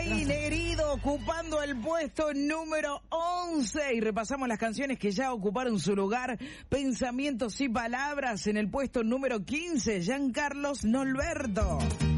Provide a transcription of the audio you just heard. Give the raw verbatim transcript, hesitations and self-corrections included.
ahí, Negrito, ocupando el puesto número once. Y repasamos las canciones que ya ocuparon su lugar. Pensamientos y palabras en el puesto número quince. Giancarlos Norberto.